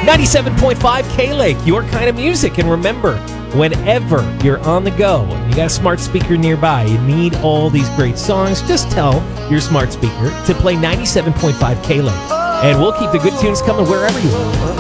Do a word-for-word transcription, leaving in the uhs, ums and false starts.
ninety-seven point five K-Lake, your kind of music. And remember, whenever you're on the go, you got a smart speaker nearby, you need all these great songs, just tell your smart speaker to play ninety-seven point five K-Lake. And we'll keep the good tunes coming wherever you are.